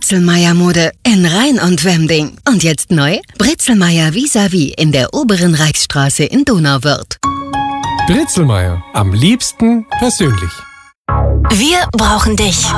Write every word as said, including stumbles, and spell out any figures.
Britzelmeier-Mode in Rhein und Wemding. Und jetzt neu? Britzelmeier vis-à-vis in der oberen Reichsstraße in Donauwörth. Britzelmeier. Am liebsten persönlich. Wir brauchen dich.